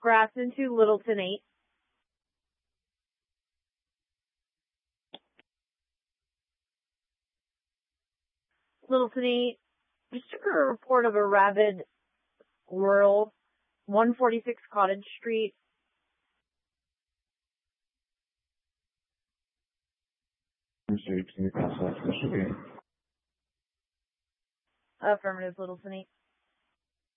Grafton to Littleton 8. Littleton 8, just took a report of a rabid squirrel, 146 Cottage Street. Affirmative, Littleton 8.